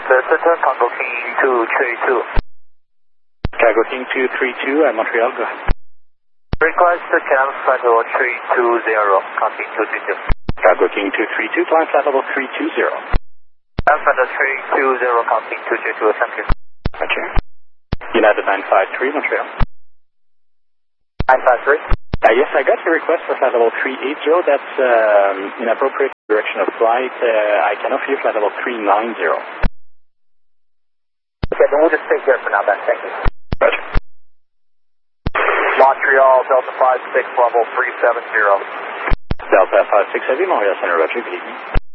Center, Congo King 232. Cargo King 232 at Montreal, go ahead. Request to climb flight level 320, copy 232. Cargo King 232, climb flight level 320. Climb flight level 320, copy 232, thank you. Okay. United 953, Montreal. 953? Yes, I got your request for flight level 380. That's inappropriate direction of flight. I can offer you flight level 390. Okay, then we'll just stay here for now then, thank you. Roger. Montreal, Delta 56, level 370. Delta 56 Heavy, Montreal Center, Roger, good evening.